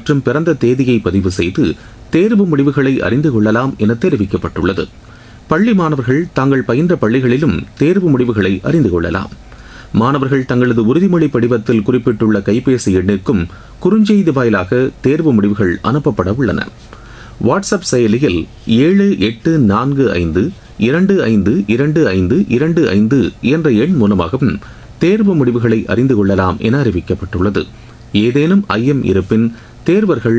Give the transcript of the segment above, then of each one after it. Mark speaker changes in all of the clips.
Speaker 1: மற்றும் பிறந்த தேதியை பதிவு செய்து தேர்வு முடிவுகளை அறிந்து கொள்ளலாம் என தெரிவிக்கப்பட்டுள்ளது. பள்ளி மாணவர்கள் தாங்கள் பயின்ற பள்ளிகளிலும் தேர்வு முடிவுகளை அறிந்து கொள்ளலாம். மாணவர்கள் தங்களது உறுதிமொழி படிவத்தில் குறிப்பிட்டுள்ள கைபேசி எண்ணிற்கும் குறுஞ்செய்தி வாயிலாக தேர்வு முடிவுகள் அனுப்பப்பட உள்ளன. வாட்ஸ்அப் செயலியில் 7845252525 என்ற எண் மூலமாகவும் தேர்வு முடிவுகளை அறிந்து கொள்ளலாம் என அறிவிக்கப்பட்டுள்ளது. ஏதேனும் ஐயம் இருப்பின் தேர்வர்கள்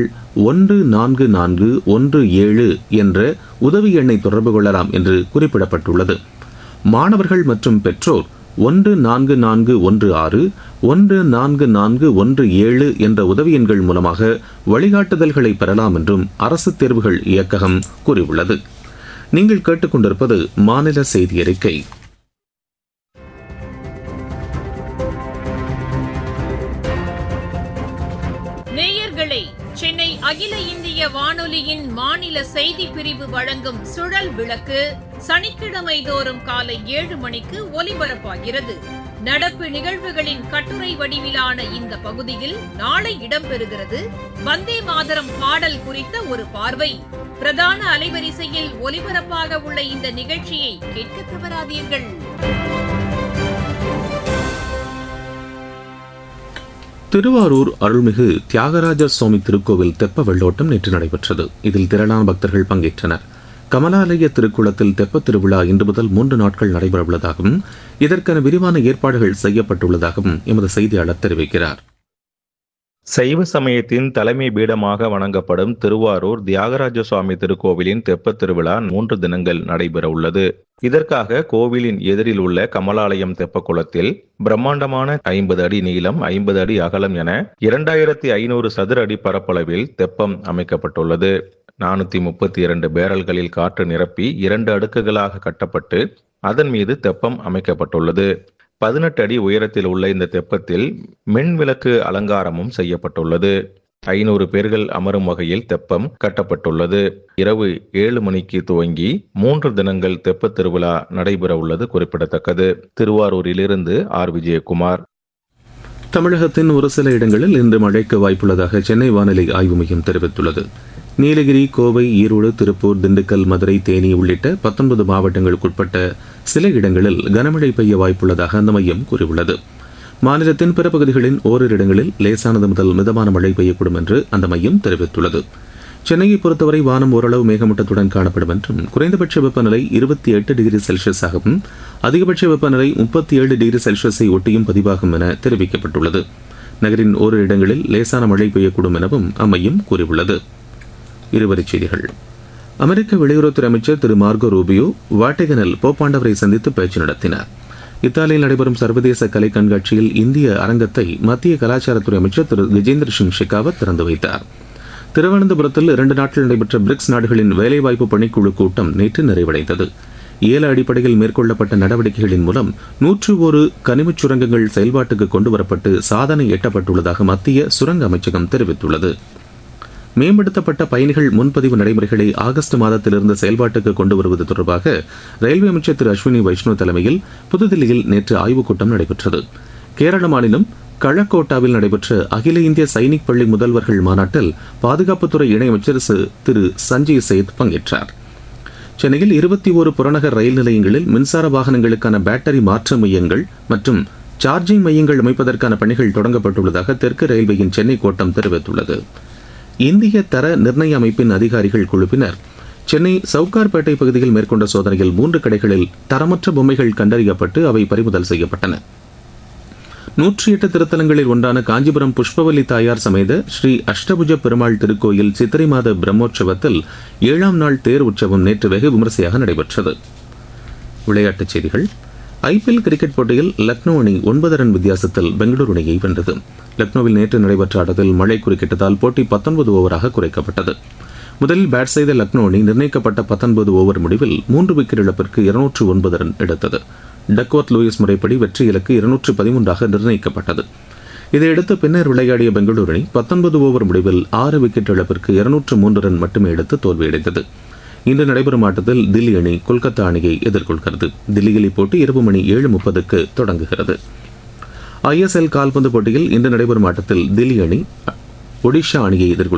Speaker 1: 14417 என்ற உதவி எண்ணை தொடர்பு கொள்ளலாம் என்று குறிப்பிடப்பட்டுள்ளது. மாணவர்கள் மற்றும் பெற்றோர் 14416 14417 என்ற உதவி எண்கள் மூலமாக வழிகாட்டுதல்களை பெறலாம் என்றும் அரசு தேர்வுகள் இயக்ககம் கூறியுள்ளது. நீங்கள் கேட்டுக்கொண்டிருப்பது மாநில செய்தி அறிக்கை.
Speaker 2: நேயர்களே, சென்னை அகில இந்திய வானொலியின் மாநில செய்தி பிரிவு வழங்கும் சுழல் விளக்கு சனிக்கிழமை தோறும் காலை 7 மணிக்கு ஒலிபரப்பாகிறது. நடப்பு நிகழ்வுகளின் கட்டுரை வடிவிலான இந்த பகுதியில் நாளை இடம்பெறுகிறது வந்தே மாதரம் பாடல் குறித்த ஒரு பார்வை. பிரதான அலைவரிசையில் ஒலிபரப்பாக உள்ள இந்த நிகழ்ச்சியை கேட்க தவறாதீர்கள்.
Speaker 1: திருவாரூர் அருள்மிகு தியாகராஜர் சுவாமி திருக்கோவில் தெப்ப வெள்ளோட்டம் நேற்று நடைபெற்றது. இதில் திரளான பக்தர்கள் பங்கேற்றனர். கமலாலய திருக்குளத்தில் தெப்ப திருவிழா இன்று முதல் 3 நாட்கள் நடைபெறவுள்ளதாகவும் இதற்கென விரிவான ஏற்பாடுகள் செய்யப்பட்டுள்ளதாகவும் எமது செய்தியாளர் தெரிவிக்கிறார்.
Speaker 3: சைவ சமயத்தின் தலைமை பீடமாக வணங்கப்படும் திருவாரூர் தியாகராஜ சுவாமி திருக்கோவிலின் தெப்பத் திருவிழா 3 தினங்கள் நடைபெற உள்ளது. இதற்காக கோவிலின் எதிரில் உள்ள கமலாலயம் தெப்ப குளத்தில் பிரம்மாண்டமான 50 அடி நீளம் 50 அடி அகலம் என 2500 சதுர அடி பரப்பளவில் தெப்பம் அமைக்கப்பட்டுள்ளது. 432 பேரல்களில் காற்று நிரப்பி 2 அடுக்குகளாக கட்டப்பட்டு அதன் மீது தெப்பம் அமைக்கப்பட்டுள்ளது. 18 அடி உயரத்தில் உள்ள இந்த தெப்பத்தில் மின் விளக்கு அலங்காரமும் செய்யப்பட்டுள்ளது. 500 பேர்கள் அமரும் வகையில் தெப்பம் கட்டப்பட்டுள்ளது. இரவு 7 மணிக்கு துவங்கி 3 தினங்கள் தெப்ப திருவிழா நடைபெற உள்ளது குறிப்பிடத்தக்கது. திருவாரூரிலிருந்து ஆர். விஜயகுமார்.
Speaker 1: தமிழகத்தின் ஒரு சில இடங்களில் இன்று மழைக்கு வாய்ப்புள்ளதாக சென்னை வானிலை ஆய்வு மையம் தெரிவித்துள்ளது. நீலகிரி, கோவை, ஈரோடு, திருப்பூர், திண்டுக்கல், மதுரை, தேனி உள்ளிட்ட 19 மாவட்டங்களுக்குட்பட்ட சில இடங்களில் கனமழை பெய்ய வாய்ப்புள்ளதாக அந்த மையம் கூறியுள்ளது. மாநிலத்தின் பிற பகுதிகளின் ஓரிரு இடங்களில் லேசானது முதல் மிதமான மழை பெய்யக்கூடும் என்று அந்த மையம் தெரிவித்துள்ளது. சென்னையை பொறுத்தவரை வானம் ஓரளவு மேகமூட்டத்துடன் காணப்படும் என்றும் குறைந்தபட்ச வெப்பநிலை 28 டிகிரி செல்சியஸாகவும் அதிகபட்ச வெப்பநிலை 37 டிகிரி செல்சியஸை ஒட்டியும் பதிவாகும் என தெரிவிக்கப்பட்டுள்ளது. நகரின் ஓரிரு இடங்களில் லேசான மழை பெய்யக்கூடும் எனவும் அம்மையம் கூறியுள்ளது. இருவரிச் செய்திகள். அமெரிக்க வெளியுறவுத்துறை அமைச்சர் திரு மார்கோ ரூபியோ வாட்டிகனில் போப்பாண்டவரை சந்தித்து பேச்சு நடத்தினார். இத்தாலியில் நடைபெறும் சர்வதேச கலை கண்காட்சியில் இந்திய அரங்கத்தை மத்திய கலாச்சாரத்துறை அமைச்சர் திரு கஜேந்திர சிங் ஷெகாவத் திறந்து வைத்தார். திருவனந்தபுரத்தில் 2 நாட்கள் நடைபெற்ற பிரிக்ஸ் நாடுகளின் வேலைவாய்ப்பு பணிக்குழு கூட்டம் நேற்று நிறைவடைந்தது. ஏல அடிப்படையில் மேற்கொள்ளப்பட்ட நடவடிக்கைகளின் மூலம் 101 கனிமச் சுரங்கங்கள் செயல்பாட்டுக்கு கொண்டுவரப்பட்டு சாதனை எட்டப்பட்டுள்ளதாக மத்திய சுரங்க அமைச்சகம் தெரிவித்துள்ளது. மேம்படுத்தப்பட்ட பயணிகள் முன்பதிவு நடைமுறைகளை ஆகஸ்ட் மாதத்திலிருந்து செயல்பாட்டுக்கு கொண்டு வருவது தொடர்பாக ரயில்வே அமைச்சர் திரு அஸ்வினி வைஷ்ணவ் தலைமையில் புதுதில்லியில் நேற்று ஆய்வுக் கூட்டம் நடைபெற்றது. கேரள மாநிலம் கழக்கோட்டாவில் நடைபெற்ற அகில இந்திய சைனிக் பள்ளி முதல்வர்கள் மாநாட்டில் பாதுகாப்புத்துறை இணையமைச்சர் திரு சஞ்சய் சேத் பங்கேற்றார். சென்னையில் 21 புறநகர் ரயில் நிலையங்களில் மின்சார வாகனங்களுக்கான பேட்டரி மாற்று மையங்கள் மற்றும் சார்ஜிங் மையங்கள் அமைப்பதற்கான பணிகள் தொடங்கப்பட்டுள்ளதாக தெற்கு ரயில்வேயின் சென்னை கோட்டம் தெரிவித்துள்ளது. இந்திய தர நிர்ணய அமைப்பின் அதிகாரிகள் குழுவினர் சென்னை சவுகார்பேட்டை பகுதியில் மேற்கொண்ட சோதனையில் 3 கடைகளில் தரமற்ற பொம்மைகள் கண்டறியப்பட்டு அவை பறிமுதல் செய்யப்பட்டன. 108 திருத்தலங்களில் ஒன்றான காஞ்சிபுரம் புஷ்பவல்லி தாயார் சமேத ஸ்ரீ அஷ்டபுஜ பெருமாள் திருக்கோயில் சித்திரை மாத பிரம்மோற்சவத்தில் 7ஆம் நாள் தேர் உற்சவம் நேற்று வெகு விமரிசையாக நடைபெற்றது. விளையாட்டுச் செய்திகள். ஐபிஎல் கிரிக்கெட் போட்டியில் லக்னோ அணி 9 ரன் வித்தியாசத்தில் பெங்களூரு அணியை வென்றது. லக்னோவில் நேற்று நடைபெற்ற ஆட்டத்தில் மழை குறுக்கிட்டதால் போட்டி 19 ஓவராக குறைக்கப்பட்டது. முதலில் பேட் செய்த லக்னோ அணி நிர்ணயிக்கப்பட்ட 19 ஓவர் முடிவில் 3 விக்கெட் இழப்பிற்கு 209 ரன் எடுத்தது. டக்வர்த் லூயிஸ் முறைப்படி வெற்றி இலக்கு 213 நிர்ணயிக்கப்பட்டது. இதையடுத்து பின்னர் விளையாடிய பெங்களூரு அணி 19 ஓவர் முடிவில் 6 விக்கெட் இழப்பிற்கு 203 ரன் மட்டுமே எடுத்து தோல்வியடைந்தது. இன்று நடைபெறும் ஆட்டத்தில் தில்லி அணி கொல்கத்தா அணியை எதிர்கொள்கிறது. தில்லியில் இப்போட்டி இரவு மணி 7:30 தொடங்குகிறது. ISL கால்பந்து போட்டியில் இன்று நடைபெறும் ஆட்டத்தில் தில்லி அணி ஒடிஷா அணியை எதிர்கொள்கிறது.